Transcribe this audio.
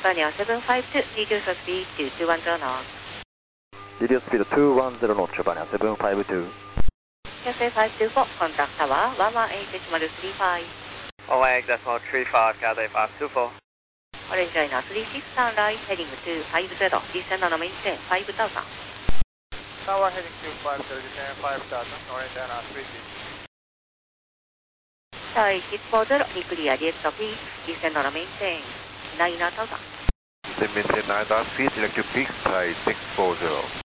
Japan 752, reduce speed to 210 knots. Reduce speed 210 knots, Japan 752. Cathay 524, contact tower 118.35. 118.35, Cathay 524. Orange Liner 36 sunrise, heading to 50, descend on maintain 5000. Tower heading to 50, descend 5000, Orange Liner 36. Tower 640, clear direct feet, descend on maintain 9000. Descend maintain 9000 feet, direct to peak, 640.